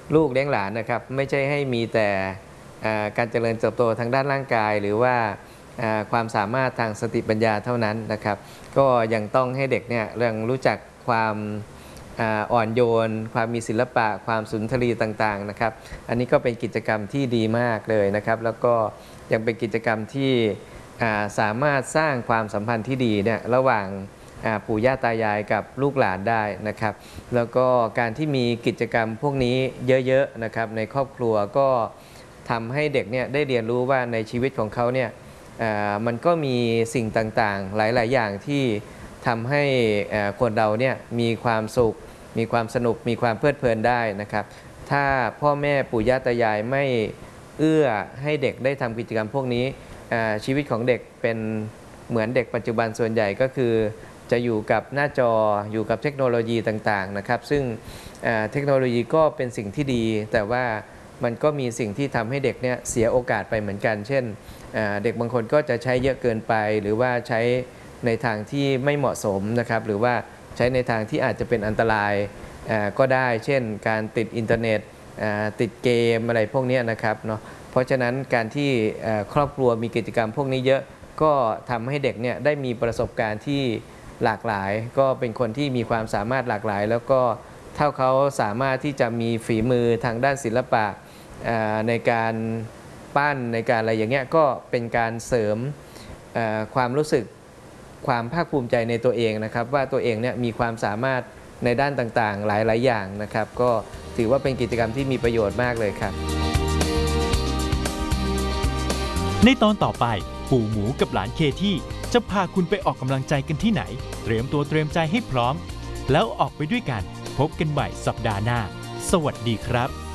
ลูกเลี้ยงหลานนะครับไม่ใช่ให้มีแต่การเจริญเติบโตทางด้านร่างกายหรือว่าความสามารถทางสติปัญญาเท่านั้นนะครับก็ยังต้องให้เด็กเนี่ยเรื่องรู้จักความอ่อนโยนความมีศิลปะความสุนทรีต่างๆนะครับอันนี้ก็เป็นกิจกรรมที่ดีมากเลยนะครับแล้วก็ยังเป็นกิจกรรมที่สามารถสร้างความสัมพันธ์ที่ดีเนี่ยระหว่างปู่ย่าตายายกับลูกหลานได้นะครับแล้วก็การที่มีกิจกรรมพวกนี้เยอะๆนะครับในครอบครัวก็ทำให้เด็กเนี่ยได้เรียนรู้ว่าในชีวิตของเขาเนี่ยมันก็มีสิ่งต่างๆหลายๆอย่างที่ทำให้คนเราเนี่ยมีความสุขมีความสนุกมีความเพลิดเพลินได้นะครับถ้าพ่อแม่ปู่ย่าตายายไม่เอื้อให้เด็กได้ทำกิจกรรมพวกนี้ชีวิตของเด็กเป็นเหมือนเด็กปัจจุบันส่วนใหญ่ก็คือจะอยู่กับหน้าจออยู่กับเทคโนโลยีต่างๆนะครับซึ่งเทคโนโลยีก็เป็นสิ่งที่ดีแต่ว่ามันก็มีสิ่งที่ทำให้เด็กเนี่ยเสียโอกาสไปเหมือนกันเช่นเด็กบางคนก็จะใช้เยอะเกินไปหรือว่าใช้ในทางที่ไม่เหมาะสมนะครับหรือว่าใช้ในทางที่อาจจะเป็นอันตรายก็ได้เช่นการติดอินเทอร์เน็ตติดเกมอะไรพวกนี้นะครับเนาะเพราะฉะนั้นการที่ครอบครัวมีกิจกรรมพวกนี้เยอะก็ทำให้เด็กเนี่ยได้มีประสบการณ์ที่หลากหลายก็เป็นคนที่มีความสามารถหลากหลายแล้วก็ถ้าเขาสามารถที่จะมีฝีมือทางด้านศิลปะในการปั้นในการอะไรอย่างเงี้ยก็เป็นการเสริมความรู้สึกความภาคภูมิใจในตัวเองนะครับว่าตัวเองเนี่ยมีความสามารถในด้านต่างๆหลายๆอย่างนะครับก็ถือว่าเป็นกิจกรรมที่มีประโยชน์มากเลยครับในตอนต่อไปปู่หมูกับหลานเคที่จะพาคุณไปออกกำลังใจกันที่ไหนเตรียมตัวเตรียมใจให้พร้อมแล้วออกไปด้วยกันพบกันใหม่สัปดาห์หน้าสวัสดีครับ